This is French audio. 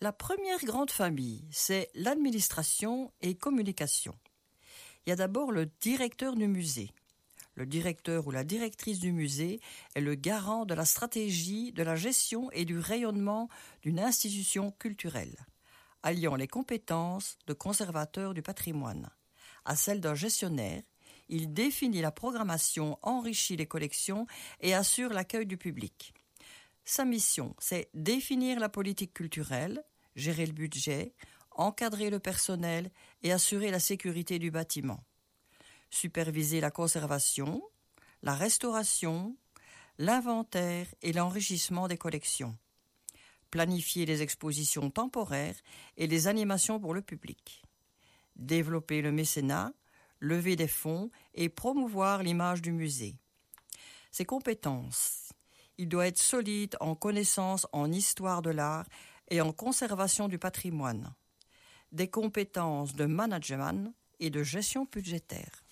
La première grande famille, c'est l'administration et communication. Il y a d'abord le directeur du musée. Le directeur ou la directrice du musée est le garant de la stratégie, de la gestion et du rayonnement d'une institution culturelle, alliant les compétences de conservateur du patrimoine à celles d'un gestionnaire. Il définit la programmation, enrichit les collections et assure l'accueil du public. Sa mission, c'est définir la politique culturelle, gérer le budget, encadrer le personnel et assurer la sécurité du bâtiment. Superviser la conservation, la restauration, l'inventaire et l'enrichissement des collections. Planifier les expositions temporaires et les animations pour le public. Développer le mécénat, lever des fonds et promouvoir l'image du musée. Ses compétences. Il doit être solide en connaissances en histoire de l'art et en conservation du patrimoine. Des compétences de management et de gestion budgétaire.